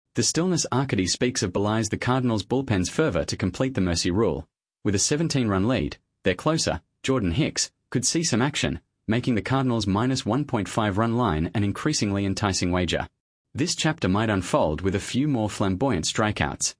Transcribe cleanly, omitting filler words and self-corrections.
The stillness Arcady speaks of belies the Cardinals' bullpen's fervor to complete the Mercy rule. With a 17-run lead, their closer, Jordan Hicks, could see some action, making the Cardinals' minus 1.5 run line an increasingly enticing wager. This chapter might unfold with a few more flamboyant strikeouts.